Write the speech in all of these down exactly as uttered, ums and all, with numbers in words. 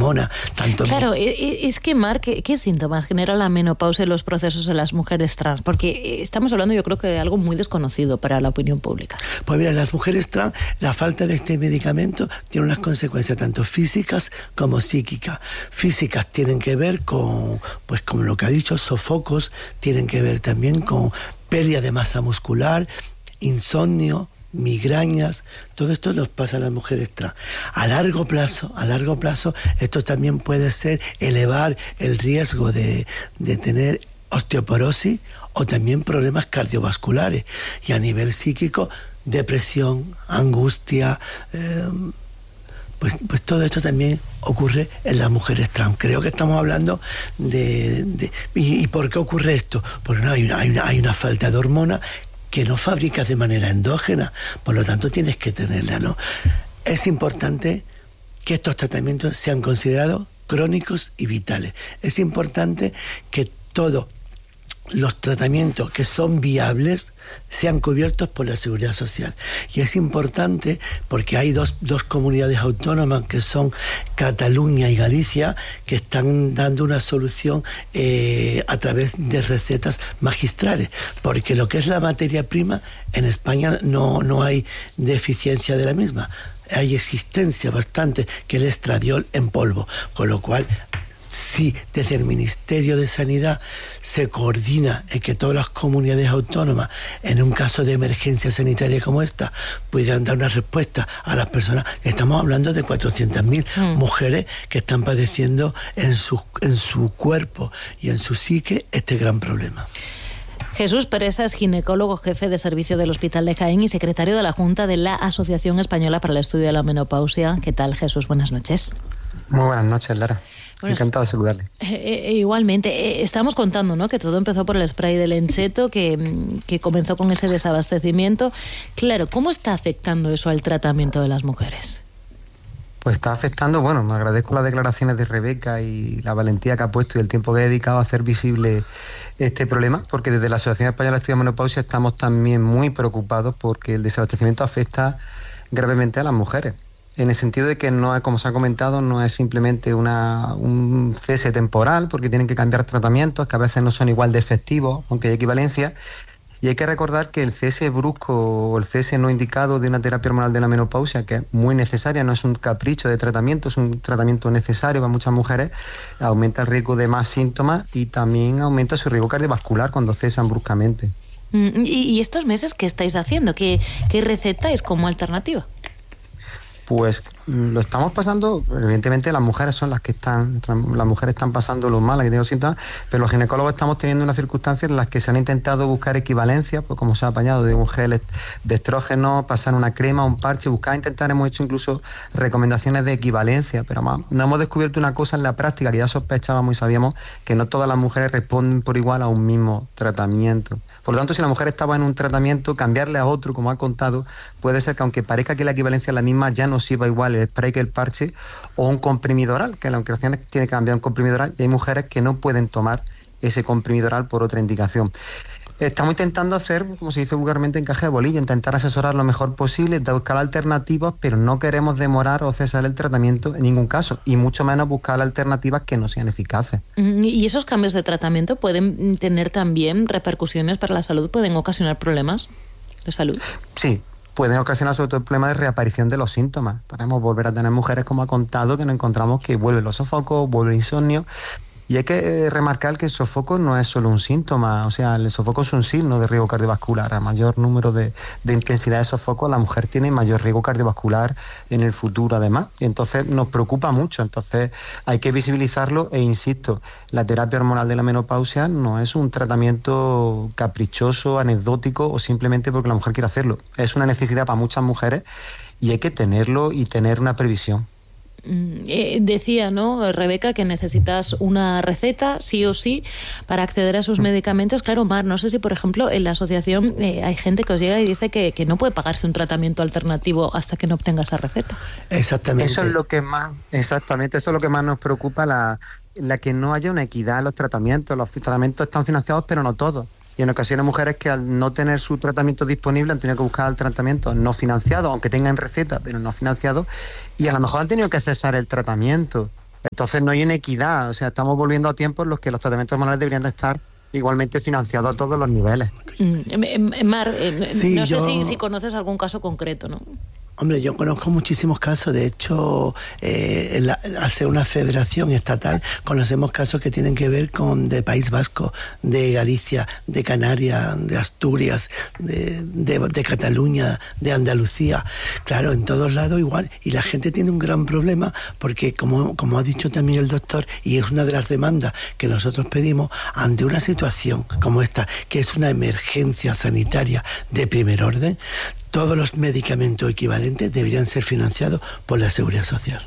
hormonas. Tanto claro, es que, Mar, ¿qué, ¿qué síntomas genera la menopausia en los procesos de las mujeres trans? Porque estamos hablando, yo creo que de algo muy desconocido para la opinión pública. Pues mira, en las mujeres trans, la falta de este medicamento tiene unas consecuencias tanto físicas como psíquicas. Físicas tienen que ver con, pues como lo que ha dicho, sofocos, tienen que ver también con pérdida de masa muscular, insomnio, migrañas. Todo esto nos pasa a las mujeres trans. A largo plazo, a largo plazo, esto también puede ser elevar el riesgo de, de tener osteoporosis o también problemas cardiovasculares. Y a nivel psíquico, depresión, angustia, eh, pues, pues todo esto también ocurre en las mujeres trans. Creo que estamos hablando de... de ¿y, ¿Y por qué ocurre esto? Porque no, hay, una, hay, una, hay una falta de hormonas que no fabricas de manera endógena, por lo tanto tienes que tenerla, ¿no? Es importante que estos tratamientos sean considerados crónicos y vitales. Es importante que todos los tratamientos que son viables sean cubiertos por la Seguridad Social. Y es importante porque hay dos, dos comunidades autónomas que son Cataluña y Galicia, que están dando una solución eh, a través de recetas magistrales, porque lo que es la materia prima en España no, no hay deficiencia de la misma. Hay existencia bastante, que el estradiol en polvo, con lo cual si desde el Ministerio de Sanidad se coordina en que todas las comunidades autónomas, en un caso de emergencia sanitaria como esta, pudieran dar una respuesta a las personas, estamos hablando de cuatrocientas mil mm. mujeres que están padeciendo en su, en su cuerpo y en su psique este gran problema. Jesús Peresa es ginecólogo, jefe de servicio del Hospital de Jaén y secretario de la Junta de la Asociación Española para el Estudio de la Menopausia. ¿Qué tal, Jesús? Buenas noches. Muy buenas noches, Lara. Bueno, encantado de saludarle. Eh, eh, igualmente, eh, estamos contando, ¿no?, que todo empezó por el spray del Encheto, que, que comenzó con ese desabastecimiento. Claro, ¿cómo está afectando eso al tratamiento de las mujeres? Pues está afectando, bueno, me agradezco las declaraciones de Rebeca y la valentía que ha puesto y el tiempo que ha dedicado a hacer visible este problema, porque desde la Asociación Española de Estudio de Menopausia estamos también muy preocupados porque el desabastecimiento afecta gravemente a las mujeres. En el sentido de que no es, como se ha comentado, no es simplemente una, un cese temporal, porque tienen que cambiar tratamientos que a veces no son igual de efectivos, aunque hay equivalencia. Y hay que recordar que el cese brusco o el cese no indicado de una terapia hormonal de la menopausia, que es muy necesaria, no es un capricho de tratamiento, es un tratamiento necesario para muchas mujeres, aumenta el riesgo de más síntomas y también aumenta su riesgo cardiovascular cuando cesan bruscamente. ¿Y, y estos meses qué estáis haciendo? ¿Qué, qué recetáis como alternativa? Pues lo estamos pasando, evidentemente las mujeres son las que están, las mujeres están pasando lo mal, las que tienen los síntomas, pero los ginecólogos estamos teniendo unas circunstancias en las que se han intentado buscar equivalencias, pues como se ha apañado de un gel de estrógeno, pasar una crema, un parche, buscar, intentar, hemos hecho incluso recomendaciones de equivalencia, pero además no hemos descubierto una cosa en la práctica que ya sospechábamos y sabíamos, que no todas las mujeres responden por igual a un mismo tratamiento. Por lo tanto, si la mujer estaba en un tratamiento, cambiarle a otro, como ha contado, puede ser que aunque parezca que la equivalencia es la misma, ya no sirva igual el spray que el parche, o un comprimido oral, que la operación tiene que cambiar un comprimido oral, y hay mujeres que no pueden tomar ese comprimido oral por otra indicación. Estamos intentando hacer, como se dice vulgarmente, encaje de bolillo, intentar asesorar lo mejor posible, buscar alternativas, pero no queremos demorar o cesar el tratamiento en ningún caso, y mucho menos buscar alternativas que no sean eficaces. ¿Y esos cambios de tratamiento pueden tener también repercusiones para la salud? ¿Pueden ocasionar problemas de salud? Sí. Pueden ocasionar sobre todo el problema de reaparición de los síntomas. Podemos volver a tener mujeres, como ha contado, que nos encontramos que vuelven los sofocos, vuelve el insomnio. Y hay que eh, remarcar que el sofoco no es solo un síntoma, o sea, el sofoco es un signo de riesgo cardiovascular. A mayor número de, de intensidad de sofoco, la mujer tiene mayor riesgo cardiovascular en el futuro, además. Y entonces nos preocupa mucho, entonces hay que visibilizarlo e insisto, la terapia hormonal de la menopausia no es un tratamiento caprichoso, anecdótico o simplemente porque la mujer quiere hacerlo. Es una necesidad para muchas mujeres y hay que tenerlo y tener una previsión. Eh, decía, ¿no, Rebeca, que necesitas una receta sí o sí para acceder a esos medicamentos? Claro, Mar, no sé si, por ejemplo, en la asociación eh, hay gente que os llega y dice que, que no puede pagarse un tratamiento alternativo hasta que no obtenga esa receta. Exactamente. Eso es lo que más, exactamente, eso es lo que más nos preocupa, la, la que no haya una equidad en los tratamientos. Los tratamientos están financiados, pero no todos. Y en ocasiones mujeres que al no tener su tratamiento disponible han tenido que buscar el tratamiento no financiado, aunque tengan receta, pero no financiado, y a lo mejor han tenido que cesar el tratamiento Entonces no hay inequidad, o sea, estamos volviendo a tiempos en los que los tratamientos hormonales deberían de estar igualmente financiados a todos los niveles. Mm, Mar, eh, sí, no sé yo... si, si conoces algún caso concreto, ¿no? Hombre, yo conozco muchísimos casos. De hecho, eh, la, al ser una federación estatal, conocemos casos que tienen que ver con de País Vasco, de Galicia, de Canarias, de Asturias, de, de, de Cataluña, de Andalucía. Claro, en todos lados igual. Y la gente tiene un gran problema porque, como, como ha dicho también el doctor, y es una de las demandas que nosotros pedimos, ante una situación como esta, que es una emergencia sanitaria de primer orden, todos los medicamentos equivalentes deberían ser financiados por la Seguridad Social.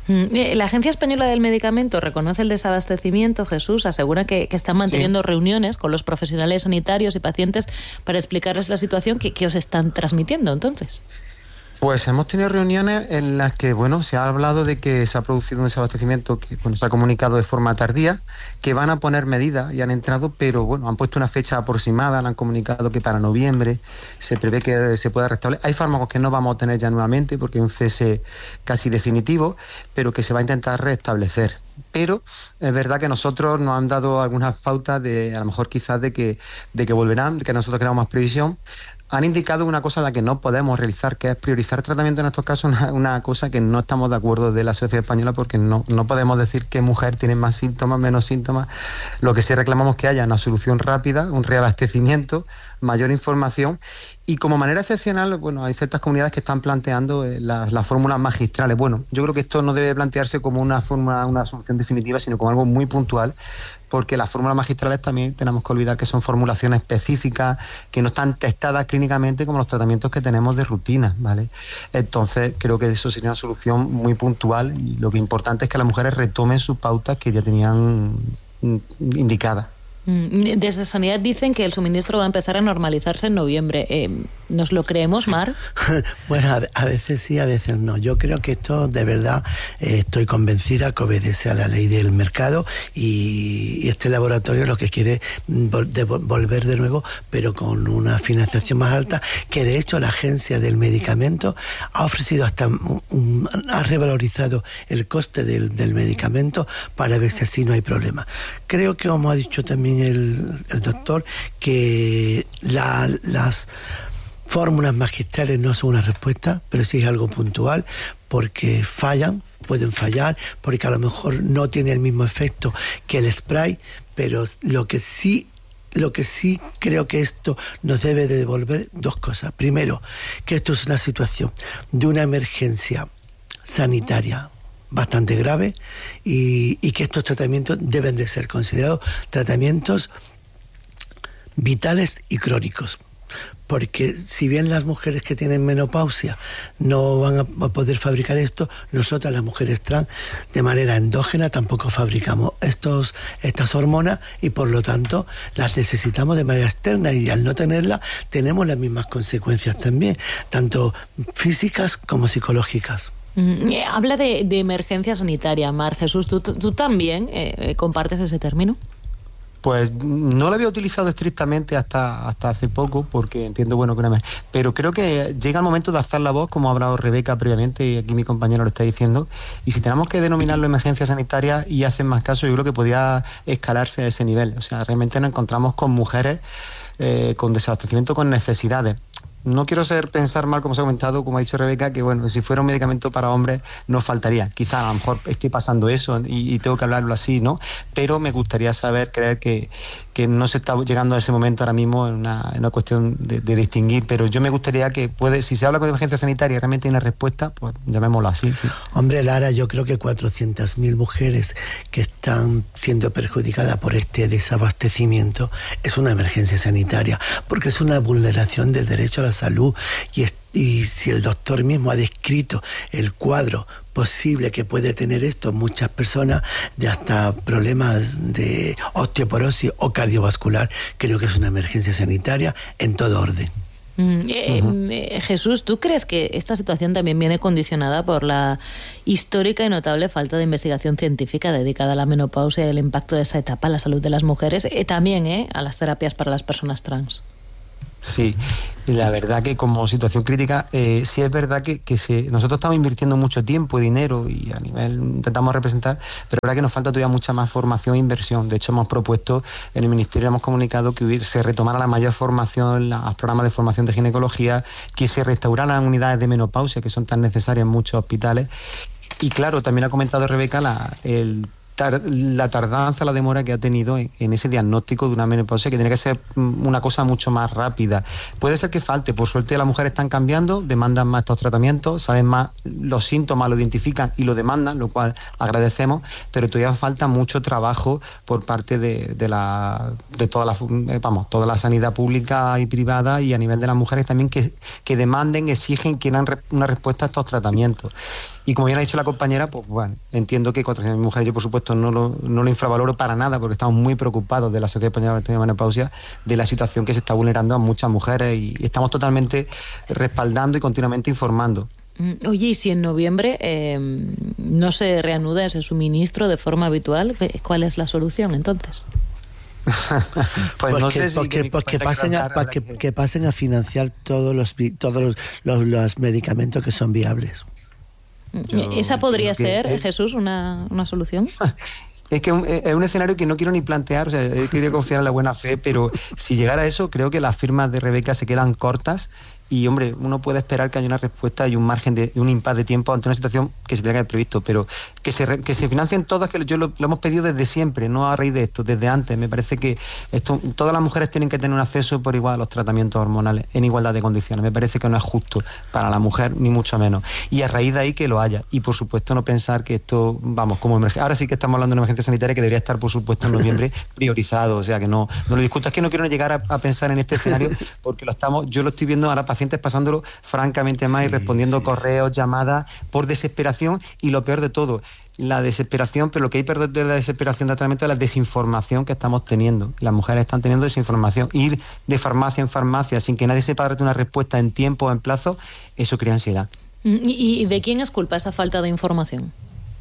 La Agencia Española del Medicamento reconoce el desabastecimiento, Jesús, asegura que, que están manteniendo sí. reuniones con los profesionales sanitarios y pacientes para explicarles la situación que, que os están transmitiendo, entonces. Pues hemos tenido reuniones en las que, bueno, se ha hablado de que se ha producido un desabastecimiento que, bueno, se ha comunicado de forma tardía, que van a poner medidas y han entrado, pero bueno, han puesto una fecha aproximada, han comunicado que para noviembre se prevé que se pueda restablecer. Hay fármacos que no vamos a tener ya nuevamente porque hay un cese casi definitivo, pero que se va a intentar restablecer. Pero es verdad que nosotros nos han dado algunas pautas de, a lo mejor quizás de que, de que volverán, de que nosotros queramos más previsión. Han indicado una cosa a la que no podemos realizar, que es priorizar tratamiento en estos casos, una, una cosa que no estamos de acuerdo de la sociedad española, porque no, no podemos decir que mujer tiene más síntomas, menos síntomas. Lo que sí reclamamos es que haya una solución rápida, un reabastecimiento, mayor información, y como manera excepcional, bueno, hay ciertas comunidades que están planteando eh, las, las fórmulas magistrales. Bueno, yo creo que esto no debe plantearse como una fórmula, una solución definitiva, sino como algo muy puntual, porque las fórmulas magistrales también tenemos que olvidar que son formulaciones específicas, que no están testadas clínicamente como los tratamientos que tenemos de rutina, ¿vale? Entonces creo que eso sería una solución muy puntual, y lo que es importante es que las mujeres retomen sus pautas que ya tenían indicadas. Desde Sanidad dicen que el suministro va a empezar a normalizarse en noviembre. Eh, ¿Nos lo creemos, Mar? Bueno, a, a veces sí, a veces no. Yo creo que esto, de verdad, eh, estoy convencida que obedece a la ley del mercado, y, y este laboratorio lo que quiere vol- de, volver de nuevo, pero con una financiación más alta, que de hecho la Agencia del Medicamento ha ofrecido hasta, un, un, ha revalorizado el coste del, del medicamento para ver si así no hay problema. Creo que, como ha dicho también el, el doctor, que la, las fórmulas magistrales no son una respuesta, pero sí es algo puntual, porque fallan, pueden fallar, porque a lo mejor no tiene el mismo efecto que el spray, pero lo que sí Lo que sí creo que esto nos debe de devolver dos cosas. Primero, que esto es una situación de una emergencia sanitaria bastante grave, y, y que estos tratamientos deben de ser considerados tratamientos vitales y crónicos. Porque si bien las mujeres que tienen menopausia no van a poder fabricar esto, nosotras las mujeres trans de manera endógena tampoco fabricamos estos, estas hormonas, y por lo tanto las necesitamos de manera externa, y al no tenerlas tenemos las mismas consecuencias también, tanto físicas como psicológicas. Mm, habla de, de emergencia sanitaria, Mar. Jesús, ¿tú, tú también eh, compartes ese término? Pues no lo había utilizado estrictamente hasta hasta hace poco, porque entiendo, bueno, que una vez, pero creo que llega el momento de alzar la voz, como ha hablado Rebeca previamente, y aquí mi compañero lo está diciendo, y si tenemos que denominarlo emergencia sanitaria y hacen más caso, yo creo que podría escalarse a ese nivel. O sea, realmente nos encontramos con mujeres eh, con desabastecimiento, con necesidades. No quiero ser pensar mal, como se ha comentado, como ha dicho Rebeca, que bueno, si fuera un medicamento para hombres nos faltaría. Quizá a lo mejor esté pasando eso y, y tengo que hablarlo así, ¿no? Pero me gustaría saber, creer que, que no se está llegando a ese momento ahora mismo en una, en una cuestión de, de distinguir. Pero yo me gustaría que, puede, si se habla con emergencia sanitaria y realmente hay una respuesta, pues llamémoslo así, sí. Hombre, Lara, yo creo que cuatrocientas mil mujeres que están siendo perjudicadas por este desabastecimiento es una emergencia sanitaria, porque es una vulneración del derecho a la salud, y, es, y si el doctor mismo ha descrito el cuadro posible que puede tener esto muchas personas, de hasta problemas de osteoporosis o cardiovascular, creo que es una emergencia sanitaria en todo orden. Mm, eh, uh-huh. Jesús, ¿tú crees que esta situación también viene condicionada por la histórica y notable falta de investigación científica dedicada a la menopausia y el impacto de esta etapa en la salud de las mujeres, y también eh, a las terapias para las personas trans? Sí, la verdad que como situación crítica, eh, sí es verdad que, que se, nosotros estamos invirtiendo mucho tiempo y dinero y a nivel intentamos representar, pero es verdad que nos falta todavía mucha más formación e inversión. De hecho, hemos propuesto, en el Ministerio hemos comunicado que hubiera, se retomara la mayor formación, los programas de formación de ginecología, que se restauraran unidades de menopausia que son tan necesarias en muchos hospitales. Y claro, también ha comentado Rebeca la, el la tardanza, la demora que ha tenido en, en ese diagnóstico de una menopausia, que tiene que ser una cosa mucho más rápida. Puede ser que falte, por suerte las mujeres están cambiando, demandan más estos tratamientos, saben más los síntomas, lo identifican y lo demandan, lo cual agradecemos, pero todavía falta mucho trabajo por parte de, de la de toda la vamos, toda la sanidad pública y privada, y a nivel de las mujeres también, que, que demanden, exigen, quieran re, una respuesta a estos tratamientos. Y como bien ha dicho la compañera, pues bueno, entiendo que cuatrocientas mil mujeres, yo por supuesto no lo, no lo infravaloro para nada, porque estamos muy preocupados de la Sociedad Española de Menopausia, de la situación que se está vulnerando a muchas mujeres, y estamos totalmente respaldando y continuamente informando. Oye, y si en noviembre eh, no se reanuda ese suministro de forma habitual, ¿cuál es la solución entonces? pues, pues no que, sé si porque, que, porque pasen a, para que, que pasen a financiar todos los todos sí. los, los, los medicamentos que son viables. Yo ¿Esa podría ser, es, Jesús, una, una solución? Es que es un escenario que no quiero ni plantear, o sea, he querido confiar en la buena fe, pero si llegara a eso, creo que las firmas de Rebeca se quedan cortas. Y, hombre, uno puede esperar que haya una respuesta y un margen de un impasse de tiempo ante una situación que se tenga que haber previsto, pero que se, que se financien todas, que yo lo, lo hemos pedido desde siempre, no a raíz de esto, desde antes. Me parece que esto, todas las mujeres tienen que tener un acceso por igual a los tratamientos hormonales, en igualdad de condiciones. Me parece que no es justo para la mujer, ni mucho menos. Y a raíz de ahí que lo haya. Y, por supuesto, no pensar que esto, vamos, como emergencia. Ahora sí que estamos hablando de una emergencia sanitaria que debería estar, por supuesto, en noviembre priorizado. O sea, que no, no lo discuto. Es que no quiero llegar a, a pensar en este escenario, porque lo estamos, yo lo estoy viendo ahora pacientes pasándolo francamente mal, sí, y respondiendo sí, correos, sí. llamadas, por desesperación, y lo peor de todo, la desesperación, pero lo que hay peor de la desesperación de tratamiento es la desinformación que estamos teniendo. Las mujeres están teniendo desinformación. Ir de farmacia en farmacia sin que nadie sepa darte una respuesta en tiempo o en plazo, eso crea ansiedad. ¿Y de quién es culpa esa falta de información?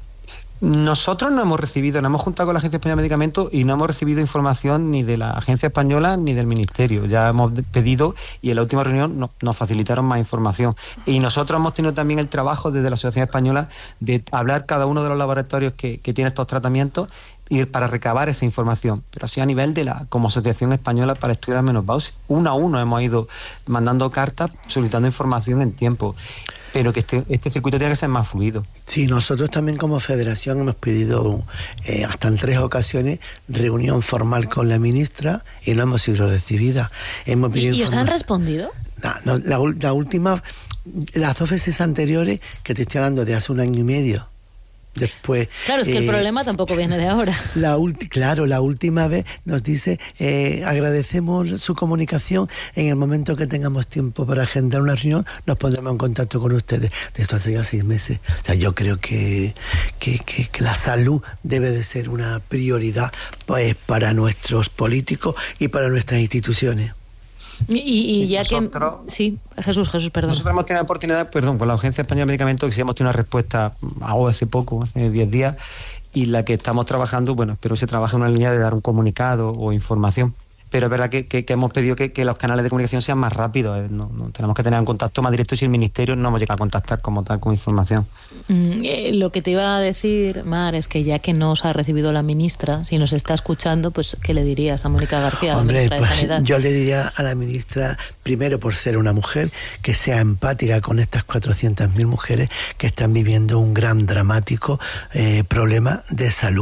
Nosotros no hemos recibido, nos hemos juntado con la Agencia Española de Medicamentos y no hemos recibido información ni de la Agencia Española ni del Ministerio. Ya hemos pedido y en la última reunión no, nos facilitaron más información. Y nosotros hemos tenido también el trabajo desde la Asociación Española de hablar cada uno de los laboratorios que, que tiene estos tratamientos y para recabar esa información, pero así a nivel de la como Asociación Española para Estudiar la Menopausia. Uno a uno hemos ido mandando cartas solicitando información en tiempo, pero que este, este circuito tiene que ser más fluido. Sí, nosotros también como federación hemos pedido eh, hasta en tres ocasiones reunión formal con la ministra y no hemos sido recibidas. Hemos pedido ¿Y, ¿Y os han respondido? No, no, la, la última, las dos veces anteriores, que te estoy hablando de hace un año y medio. Después, claro, es que eh, el problema tampoco viene de ahora. La ulti, claro, la última vez nos dice, eh, agradecemos su comunicación, en el momento que tengamos tiempo para agendar una reunión, nos pondremos en contacto con ustedes. De esto hace ya seis meses. O sea, yo creo que, que, que, que la salud debe de ser una prioridad, pues, para nuestros políticos y para nuestras instituciones. Y, y, y ya nosotros, que... Sí, Jesús, Jesús, perdón. Nosotros hemos tenido la oportunidad, perdón, con la Agencia Española de Medicamentos, que sí hemos tenido una respuesta hace poco, hace diez días, y la que estamos trabajando, bueno, espero que se trabaje en una línea de dar un comunicado o información. Pero es verdad que, que, que hemos pedido que, que los canales de comunicación sean más rápidos. No, no, tenemos que tener un contacto más directo si el Ministerio no hemos llegado a contactar como tal con información. Mm, eh, lo que te iba a decir, Mar, es que ya que no os ha recibido la ministra, si nos está escuchando, pues ¿qué le dirías a Mónica García, Hombre, la ministra pues, de Sanidad? Yo le diría a la ministra, primero por ser una mujer, que sea empática con estas cuatrocientas mil mujeres que están viviendo un gran dramático eh, problema de salud.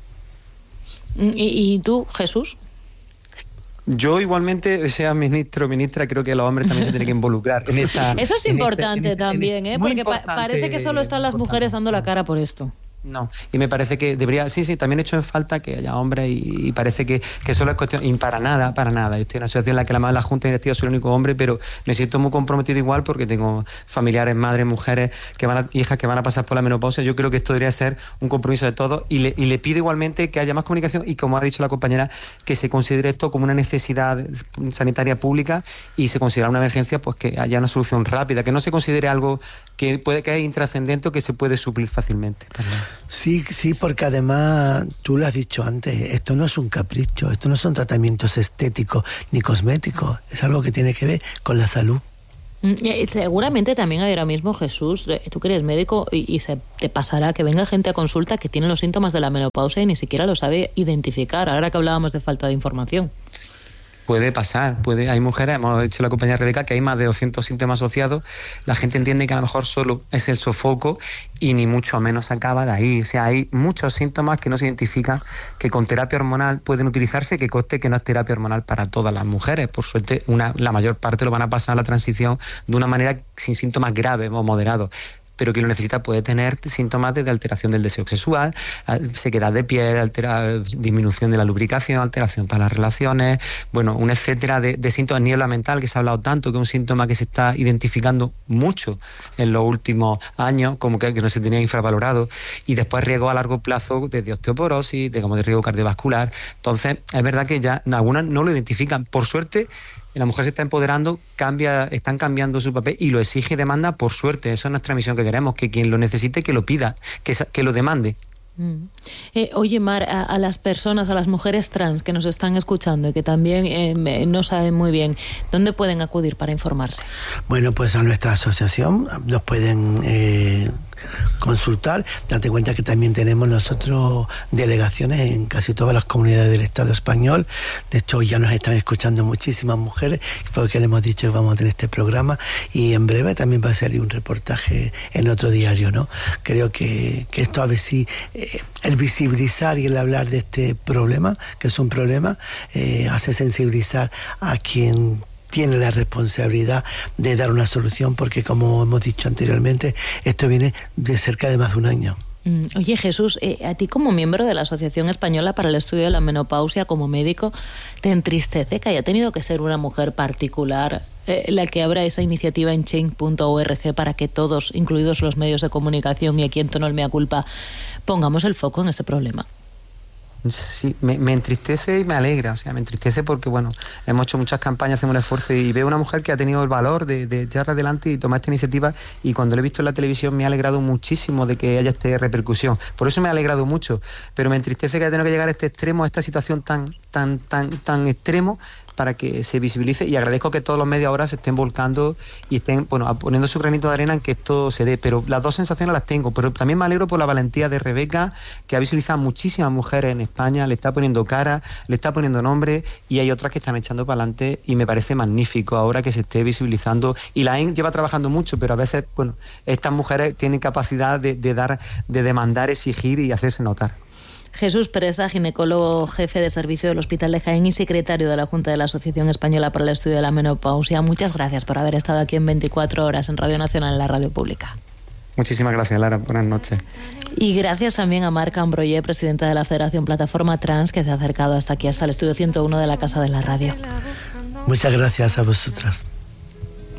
¿Y, y tú, Jesús? Yo igualmente, sea ministro o ministra, creo que los hombres también se tienen que involucrar en esta... Eso es importante este, también, ¿eh? Porque pa- parece que solo están las mujeres dando la cara por esto. No, y me parece que debería, sí, sí, también he hecho en falta que haya hombres y, y parece que, que solo es cuestión, y para nada, para nada. Yo estoy en una situación en la que la más de la Junta Directiva soy el único hombre, pero me siento muy comprometido igual porque tengo familiares, madres, mujeres, que van a, hijas que van a pasar por la menopausia. Yo creo que esto debería ser un compromiso de todos y le, y le pido igualmente que haya más comunicación y, como ha dicho la compañera, que se considere esto como una necesidad sanitaria pública y se considera una emergencia, pues que haya una solución rápida, que no se considere algo que puede que es intrascendente o que se puede suplir fácilmente. Perdón. Sí, sí, porque además, tú lo has dicho antes, esto no es un capricho, esto no son tratamientos estéticos ni cosméticos, es algo que tiene que ver con la salud. Seguramente también ahora mismo, Jesús, tú que eres médico y, y se te pasará que venga gente a consulta que tiene los síntomas de la menopausia y ni siquiera lo sabe identificar, ahora que hablábamos de falta de información. Puede pasar, puede. Hay mujeres, hemos dicho la compañera Rebeca, que hay más de doscientos síntomas asociados. La gente entiende que a lo mejor solo es el sofoco y ni mucho menos acaba de ahí. O sea, hay muchos síntomas que no se identifican, que con terapia hormonal pueden utilizarse, que conste que no es terapia hormonal para todas las mujeres. Por suerte, una, la mayor parte lo van a pasar a la transición de una manera sin síntomas graves o moderados. Pero quien lo necesita puede tener síntomas de alteración del deseo sexual, sequedad de piel, altera, disminución de la lubricación, alteración para las relaciones, bueno, un etcétera de, de síntomas, niebla mental, que se ha hablado tanto, que es un síntoma que se está identificando mucho en los últimos años, como que, que no se tenía infravalorado, y después riesgo a largo plazo de osteoporosis, digamos de riesgo cardiovascular. Entonces, es verdad que ya algunas no lo identifican. Por suerte, la mujer se está empoderando, cambia, están cambiando su papel y lo exige y demanda, por suerte. Eso es nuestra misión que queremos, que quien lo necesite, que lo pida, que, que lo demande. Mm. Eh, oye, Mar, a, a las personas, a las mujeres trans que nos están escuchando y que también eh, no saben muy bien, ¿dónde pueden acudir para informarse? Bueno, pues a nuestra asociación nos pueden eh, consultar. Date cuenta que también tenemos nosotros delegaciones en casi todas las comunidades del Estado español. De hecho, ya nos están escuchando muchísimas mujeres, porque le hemos dicho que vamos a tener este programa y en breve también va a salir un reportaje en otro diario, ¿no? Creo que, que esto a ver si eh, el visibilizar y el hablar de este problema, que es un problema, eh, hace sensibilizar a quien tiene la responsabilidad de dar una solución, porque como hemos dicho anteriormente, esto viene de cerca de más de un año. Oye, Jesús, eh, a ti como miembro de la Asociación Española para el Estudio de la Menopausia, como médico, ¿te entristece que haya tenido que ser una mujer particular eh, la que abra esa iniciativa en change punto org para que todos, incluidos los medios de comunicación y aquí en Tono el Mea Culpa, pongamos el foco en este problema? Sí, me, me entristece y me alegra. O sea, me entristece porque, bueno, hemos hecho muchas campañas, hacemos un esfuerzo y veo una mujer que ha tenido el valor de, de echar adelante y tomar esta iniciativa, y cuando lo he visto en la televisión me ha alegrado muchísimo de que haya esta repercusión. Por eso me ha alegrado mucho, pero me entristece que haya tenido que llegar a este extremo, a esta situación tan, tan, tan, tan extremo, para que se visibilice, y agradezco que todos los medios ahora se estén volcando y estén, bueno, poniendo su granito de arena en que esto se dé, pero las dos sensaciones las tengo. Pero también me alegro por la valentía de Rebeca, que ha visibilizado a muchísimas mujeres en España, le está poniendo cara, le está poniendo nombre, y hay otras que están echando para adelante, y me parece magnífico ahora que se esté visibilizando. Y la A E N lleva trabajando mucho, pero a veces, bueno, estas mujeres tienen capacidad de, de dar, de demandar, exigir y hacerse notar. Jesús Presa, ginecólogo jefe de servicio del Hospital de Jaén y secretario de la Junta de la Asociación Española para el Estudio de la Menopausia, muchas gracias por haber estado aquí en veinticuatro horas en Radio Nacional, en la radio pública. Muchísimas gracias, Lara. Buenas noches. Y gracias también a Mar Cambroyer, presidenta de la Federación Plataforma Trans, que se ha acercado hasta aquí, hasta el estudio ciento uno de la Casa de la Radio. Muchas gracias a vosotras.